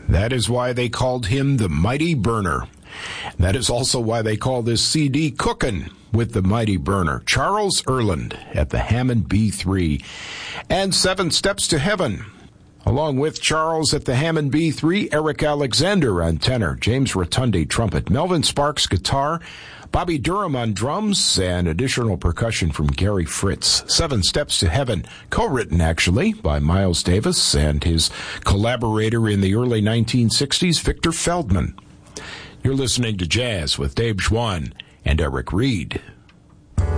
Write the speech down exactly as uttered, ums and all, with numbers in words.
That is why they called him the Mighty Burner. That is also why they call this C D Cookin' with the Mighty Burner. Charles Earland at the Hammond B three. And Seven Steps to Heaven, along with Charles at the Hammond B three, Eric Alexander on tenor, James Rotundi trumpet, Melvin Sparks guitar, Bobby Durham on drums, and additional percussion from Gary Fritz. Seven Steps to Heaven, co-written actually by Miles Davis and his collaborator in the early nineteen sixties, Victor Feldman. You're listening to Jazz with Dave Schwann and Eric Reed.